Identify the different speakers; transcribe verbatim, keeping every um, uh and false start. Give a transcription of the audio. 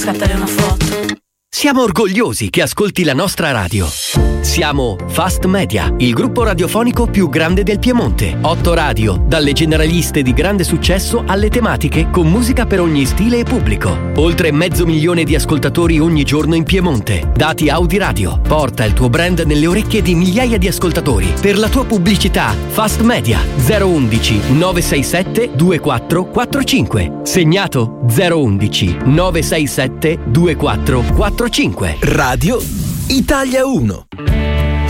Speaker 1: scattare una foto.
Speaker 2: Siamo orgogliosi che ascolti la nostra radio. Siamo Fast Media, il gruppo radiofonico più grande del Piemonte. Otto radio, dalle generaliste di grande successo alle tematiche con musica per ogni stile e pubblico. Oltre mezzo milione di ascoltatori ogni giorno in Piemonte. Dati Audi Radio. Porta il tuo brand nelle orecchie di migliaia di ascoltatori. Per la tua pubblicità, Fast Media zero undici nove sei sette due quattro quattro cinque. Segnato zero undici nove sei sette due quattro quattro cinque.
Speaker 3: Radio Italia uno.